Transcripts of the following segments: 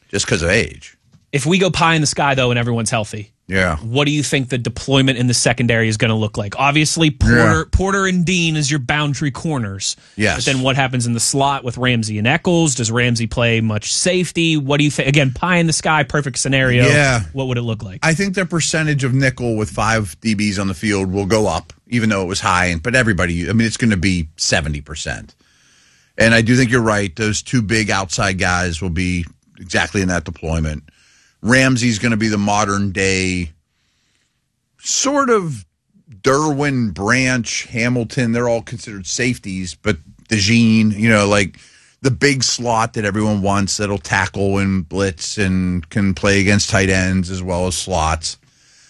just because of age. If we go pie in the sky, though, and everyone's healthy, what do you think the deployment in the secondary is going to look like? Obviously, Porter and Dean is your boundary corners. Yes. But then what happens in the slot with Ramsey and Eccles? Does Ramsey play much safety? What do you think? Again, pie in the sky, perfect scenario. Yeah. What would it look like? I think their percentage of nickel with 5 DBs on the field will go up, even though it was high. But everybody, I mean, it's going to be 70%. And I do think you're right. Those 2 big outside guys will be exactly in that deployment. Ramsey's going to be the modern day sort of Derwin, Branch, Hamilton. They're all considered safeties, but DeJean, like the big slot that everyone wants that'll tackle and blitz and can play against tight ends as well as slots.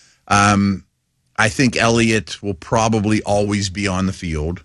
I think Elliott will probably always be on the field.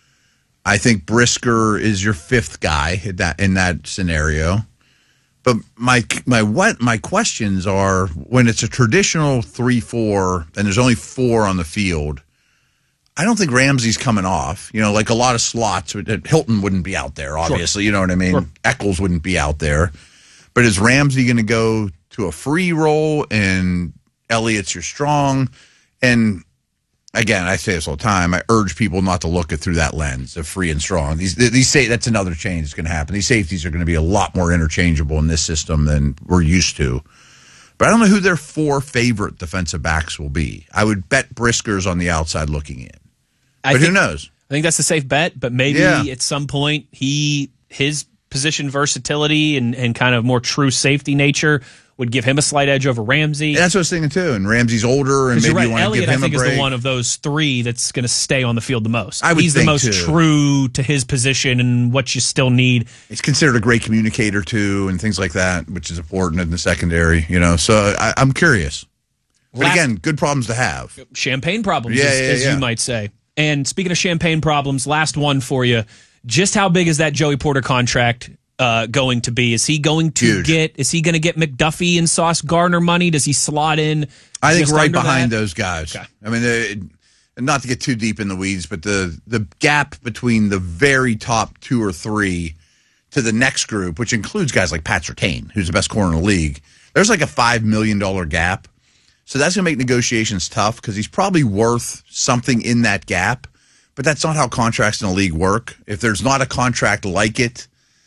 I think Brisker is your 5th guy in that scenario. But my questions are, when it's a traditional 3-4 and there's only 4 on the field, I don't think Ramsey's coming off. Like a lot of slots, Hilton wouldn't be out there, obviously. Sure. You know what I mean? Sure. Eccles wouldn't be out there. But is Ramsey going to go to a free roll and Elliott's your strong? And again, I say this all the time. I urge people not to look at through that lens of free and strong. These say that's another change that's going to happen. These safeties are going to be a lot more interchangeable in this system than we're used to. But I don't know who their 4 favorite defensive backs will be. I would bet Brisker's on the outside looking in. But who knows? I think that's a safe bet, but maybe at some point his position versatility and kind of more true safety nature would give him a slight edge over Ramsey. That's what I was thinking too. And Ramsey's older, and maybe you want to give him a break. I think is the one of those 3 that's going to stay on the field the most. He's the most true to his position and what you still need. He's considered a great communicator too, and things like that, which is important in the secondary. So I'm curious. But again, good problems to have. Champagne problems, as you might say. And speaking of champagne problems, last one for you. Just how big is that Joey Porter contract going to be? Is he going to get McDuffie and Sauce Gardner money? Does he slot in? I think right behind those guys. Okay. I mean, not to get too deep in the weeds, but the gap between the very top 2 or 3 to the next group, which includes guys like Pat Surtain, who's the best corner in the league, there's like a $5 million gap. So that's going to make negotiations tough because he's probably worth something in that gap. But that's not how contracts in the league work. If there's not a contract like it,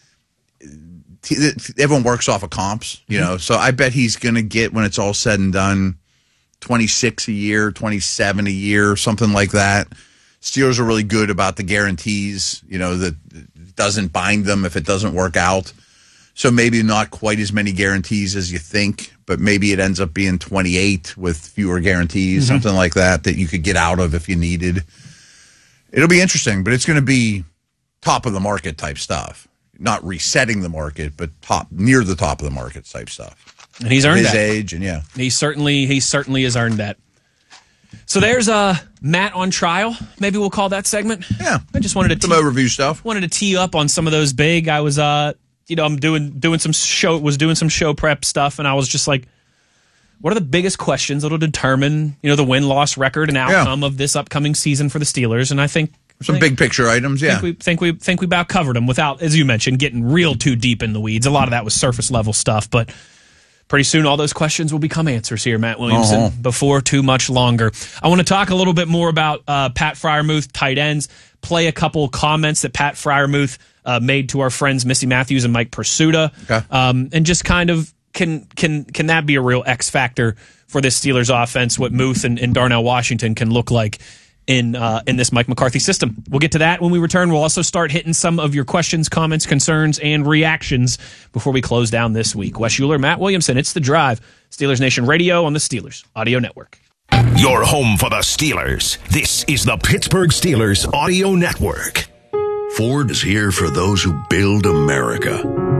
everyone works off of comps, So I bet he's going to get, when it's all said and done, 26 a year, 27 a year, something like that. Steelers are really good about the guarantees, that doesn't bind them if it doesn't work out. So maybe not quite as many guarantees as you think, but maybe it ends up being 28 with fewer guarantees, something like that you could get out of if you needed. It'll be interesting, but it's going to be top of the market type stuff. Not resetting the market, but near the top of the market type stuff. And he's earned his age, and he certainly has earned that. So there's Matt on trial. Maybe we'll call that segment. Yeah, I just wanted to some overview stuff. Wanted to tee you up on some of those big. I was I'm doing some show prep stuff, and I was just like, what are the biggest questions that'll determine the win-loss record and outcome of this upcoming season for the Steelers? And I think some big picture items. Yeah, think we about covered them without, as you mentioned, getting real too deep in the weeds. A lot of that was surface level stuff, but pretty soon all those questions will become answers here, Matt Williamson, before too much longer. I want to talk a little bit more about Pat Freiermuth, tight ends, play a couple comments that Pat Freiermuth made to our friends Missy Matthews and Mike Pursuta, and just kind of can that be a real X factor for this Steelers offense, what Muth and Darnell Washington can look like in this Mike McCarthy system. We'll get to that when we return. We'll also start hitting some of your questions, comments, concerns, and reactions before we close down this week. Wes Euler, Matt Williamson, it's The Drive, Steelers Nation Radio on the Steelers Audio Network. Your home for the Steelers. This is the Pittsburgh Steelers Audio Network. Ford is here for those who build America.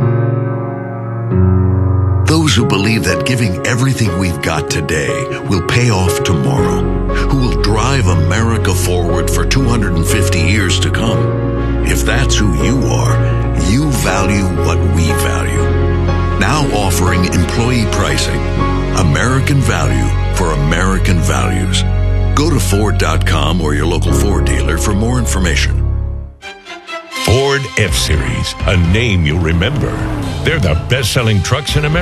Those who believe that giving everything we've got today will pay off tomorrow, who will drive America forward for 250 years to come. If that's who you are, you value what we value. Now offering employee pricing, American value for American values. Go to Ford.com or your local Ford dealer for more information. Ford F-Series, a name you'll remember. They're the best-selling trucks in America.